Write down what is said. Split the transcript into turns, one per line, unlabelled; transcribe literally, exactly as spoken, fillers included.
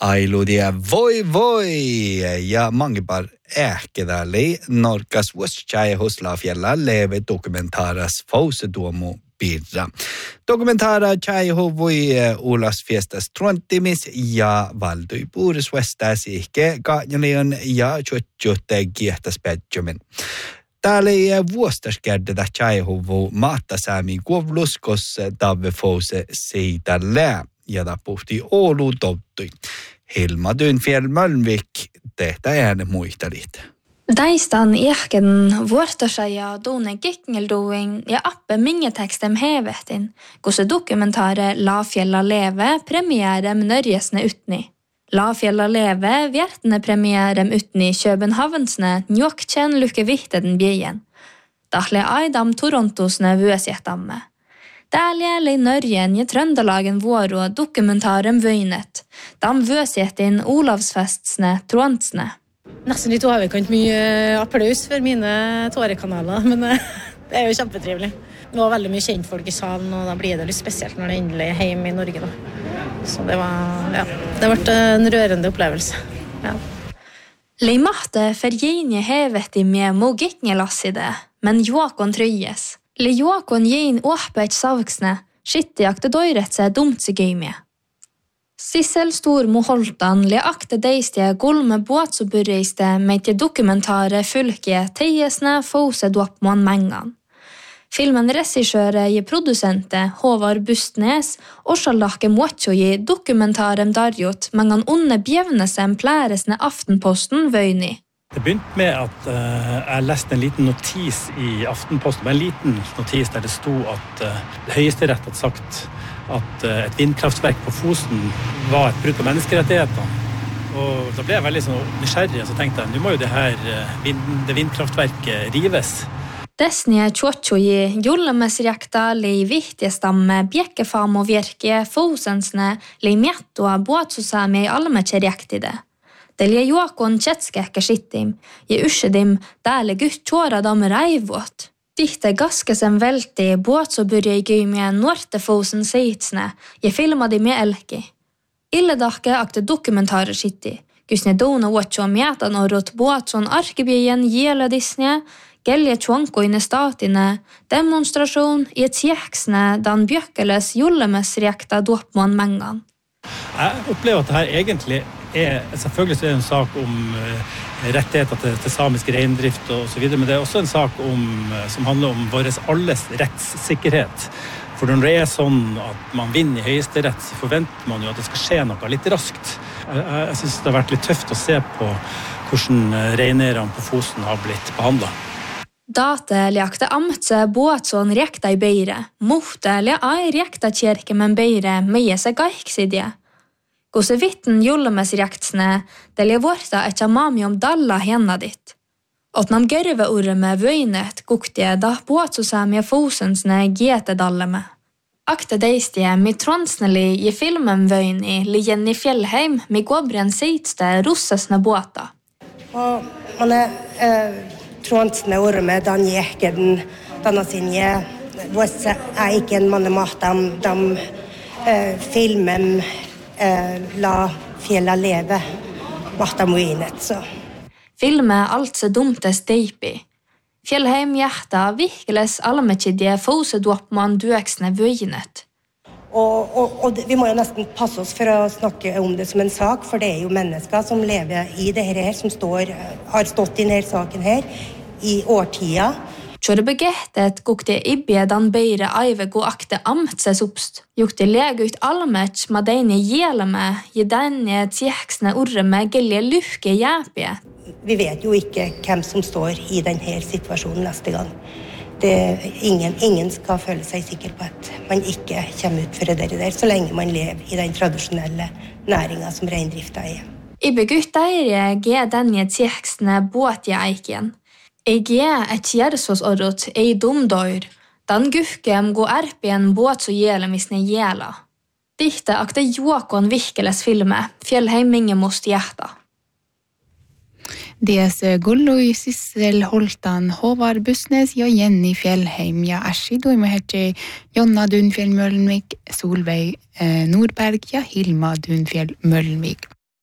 Ailu dia voi voi ja mangibar äkedali norkas vuoschae hos Lafjella leve dokumentaras fausedomo birra. Dokumentara chaiho voi Olas fiestas trontimis ja valdui puuris vestas ihke kaajalion ja chotjote kiehtas pedjomen. Täällä ei vuostaskärdä chaiho maatta saami kuovluskos tave fause siitä lää. Ja da puhti Oulu tottui. Hilma Dynfjell Mölnvik, tehtä ääne muistelit.
Daistan ihken vuortosa ja donen gikkeldoing ja appe mingetekstem hevetin, kosse dokumentare Lafjella leve premiärem nörjesne utni. Lafjella leve vjertene premiärem utni Københavnsne njokkjen lukke vihteden bjejen. Dahle aidam Torontosne vøsjehtamme. Dælje lei Nørjen i Trøndelagen våro dokumentaren Vøynet, dam vøsjetin Olavsfestsne Trånsne.
Nesten litt overkant mye applaus for mine tårekanaler, men det er jo kjempetrivelig. Det var veldig mye kjent folk i salen, og da blir det litt spesielt når det endelig er hjemme i Norge. Da. Så det var, ja, det har vært en rørende opplevelse. Ja.
Lei mahte fergjenje hevetti med mogiknjelasside, men Joakon trøyes. Le Joakon gjen åhpet savksne, skittiakte døyretse dumtsigøymje. Sissel Stormo Holtan le akte deistige gulme båtsoburreiste med til dokumentare fylke teiesne fose dopmån mengan. Filmen regissøre i produsente Håvard Bustnes og Charlake Mocho i dokumentarem darjot mengan onne bjevnesem plæresne Aftenposten Vøyni.
Det begynte med at uh, jeg leste en liten notis i Aftenposten, en liten notis der det stod at uh, Høyesterett hadde sagt at uh, et vindkraftverk på Fosen var et brudd på menneskerettighetene. Og da ble jeg veldig sånn nysgjerrig, og så tenkte jeg, nå må jo det her uh, vind, det vindkraftverket rives.
Desnie tjotjoji jullemesrekta lei vihtiestamme bjekkefam og virke Fosensne lei mjettoa båtsosami almekjerektide. Delje Joakon tjetskekka skittim, je uskedim, dæle gutt tjåra dam reivåt. Dikte gaskesen velti, båt så byrje i gymje Nortefosen seitsne, je filma de med elki. Illedakke akte dokumentarer skitti, gusne dona watcho mjetan og rot båtson arkebyen jela disnje, gelje tjonkoine statine, demonstrasjon i et tjeksne, dan bjøkkeles jullemesrekta dopmån mengan.
Jeg opplever at det her egentlig er, selvfølgelig er det en sak om uh, rettigheter til, til samisk reindrift og så videre, men det er også en sak om, uh, som handler om våres alles rettssikkerhet. For når det er sånn at man vinner i høyesterett, så forventer man jo at det skal skje noe litt raskt. Jeg, jeg, jeg synes det har vært litt tøft å se på hvordan reineierne på Fosen har blitt behandlet.
Date lekte amtse båtson rekta i beire, mohte le ai rekta kjerke men beire meie seg gaiksidje. Gose vitten jullemesrektsne, det le vorta etja mami om dalla henne ditt. At nam gerve orre med vøynet guktie da båtsosamie Fosensne gete dalle med. Akte deistie mi tronsneli i filmen Vøyni li Jenny Fjellheim mi gåbren seitste russesne båta.
Og man er... Uh... Trånsne orme, dan jekeden, dana sinje, vosse er ikke en manne matam, dam uh, filmen uh, La Fjella leve, matam uinet, så.
Filme altså dumte steipi. Fjellheim hjerta virkeles almekidje fosedopman dueksne vøynet.
Og, og, og vi må jo nesten passe oss for å snakke om det som en sak, for det er jo mennesker som lever i det her, som står, har stått i denne saken her i årtida.
Kjøre begettet gukte ibjedan beire aive gå akte amtses oppst. Jukte lege ut almets med denne gjeleme, i denne tjeksne orre med gelje lukke jæpje.
Vi vet jo ikke hvem som står i denne situasjonen neste gang. Det, ingen, ingen skal føle seg sikker på at man ikke kommer ut for det der, så lenge man lever i den tradisjonelle næringen som reindrifta er.
Ibe guttaire ge denne tjeksne båt i eiken. Jeg er et kjæresås orrot ei dumdøyr. Dan gukkem gå erpien båt så gjelemisne gjela. Dikte akte Joakon virkeles filme, Fjellheim mingemost hjerta.
Des Gulloi Sissel Holtan, Håvard Bustnes, ja Jenny Fjellheim, ja Ashi Doimehertje, Jonna Dunfjell Mølnvik, Solveig eh, Nordberg, ja Hilma Dunfjell Mølnvik.